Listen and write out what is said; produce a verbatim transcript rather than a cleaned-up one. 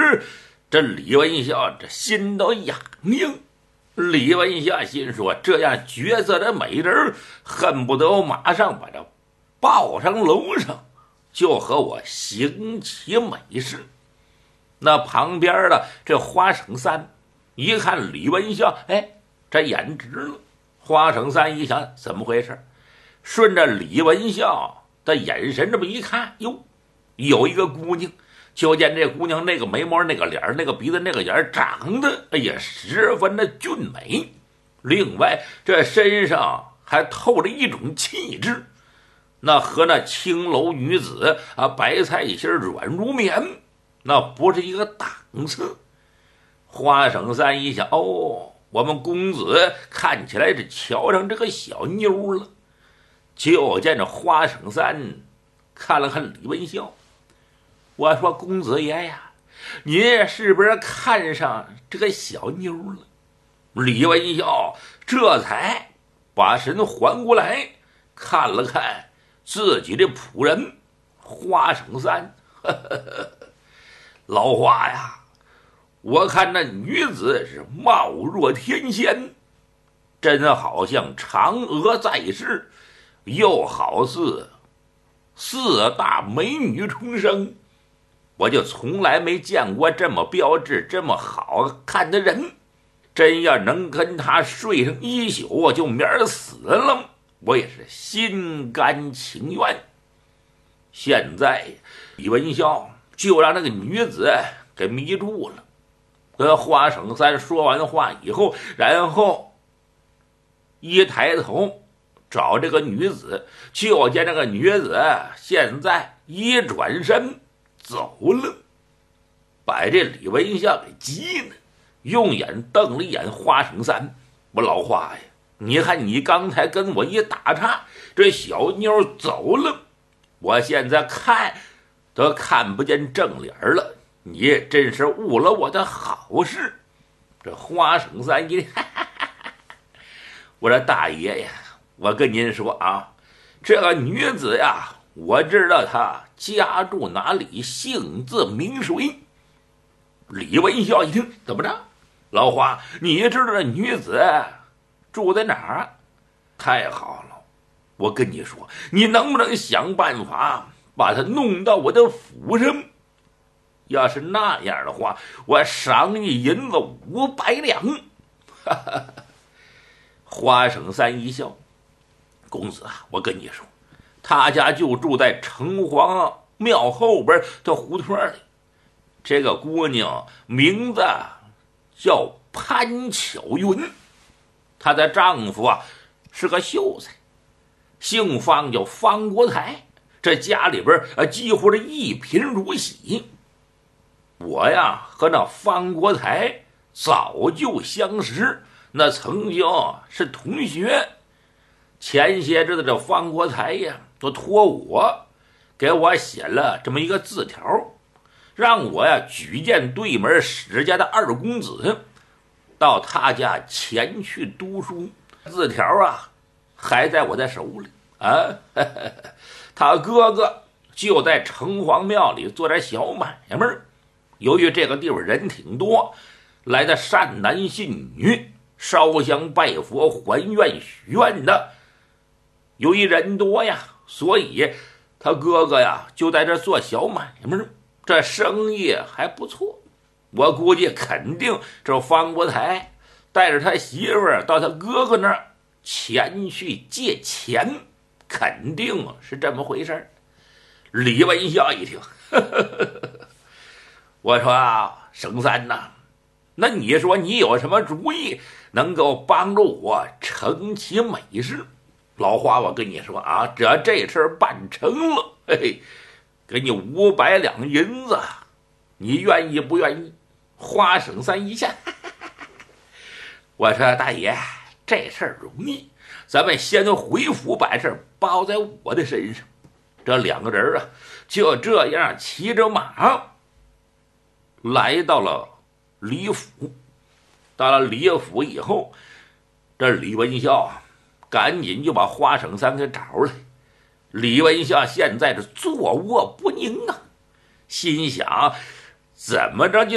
时，这李文孝这心都痒痒。李文孝心说，这样绝色的美人，恨不得我马上把这抱上楼上，就和我行其美事。那旁边的这花生三一看李文孝，哎，这眼直了。花生三一想，怎么回事？顺着李文孝的眼神这么一看，哟，有一个姑娘，就见这姑娘那个眉毛、那个脸、那个鼻子、那个眼长得哎呀十分的俊美。另外，这身上还透着一种气质，那和那青楼女子啊，白菜心软如棉，那不是一个档次。花生三一想，哦，我们公子看起来是瞧上这个小妞了。就见这花生三看了看李文孝，我说公子爷呀，您是不是看上这个小妞了？李文孝这才把神还过来，看了看自己的仆人花生三，呵呵呵，老花呀，我看那女子是貌若天仙，真好像嫦娥在世，又好似四大美女重生。我就从来没见过这么标致这么好看的人，真要能跟他睡上一宿，我就免死了，我也是心甘情愿。现在李文孝就让那个女子给迷住了。跟花生三说完话以后，然后一抬头找这个女子，就见这个女子现在一转身走了，把这李文孝给急呢，用眼瞪了一眼花生三，我老花呀，你看你刚才跟我一打岔，这小妞走了，我现在看都看不见正脸了，你真是误了我的好事。这花生三一哈哈哈哈，我说大爷呀，我跟您说啊，这个女子呀，我知道她家住哪里，姓字名谁。李文孝一听，怎么着？老花，你知道这女子住在哪儿？太好了，我跟你说，你能不能想办法把她弄到我的府上？要是那样的话，我赏你银子五百两。哈哈，花生三一笑，公子啊，我跟你说，他家就住在城隍庙后边的胡同里。这个姑娘名字叫潘巧云，她的丈夫啊是个秀才，姓方，叫方国才。这家里边啊几乎是一贫如洗。我呀和那方国才早就相识，那曾经是同学。前些日子这方国才呀都托我给我写了这么一个字条，让我呀举荐对门史家的二公子到他家前去读书。字条啊还在我的手里啊，呵呵，他哥哥就在城隍庙里做点小买卖。由于这个地方人挺多，来的善男信女烧香拜佛还愿许愿的，由于人多呀，所以他哥哥呀就在这做小买卖，这生意还不错。我估计肯定这方国才带着他媳妇儿到他哥哥那儿前去借钱，肯定是这么回事。李文孝一听，呵呵呵，我说啊，生三呐，那你说你有什么主意能够帮助我成其美事？老花，我跟你说啊，只要这事儿办成了，嘿嘿，给你五百两银子，你愿意不愿意？花生三一下，我说大爷，这事儿容易，咱们先回府把事儿包在我的身上。这两个人啊，就这样骑着马来到了李府。到了李府以后，这李文孝啊赶紧就把花生三给找来。李文孝现在是坐卧不宁啊，心想怎么着就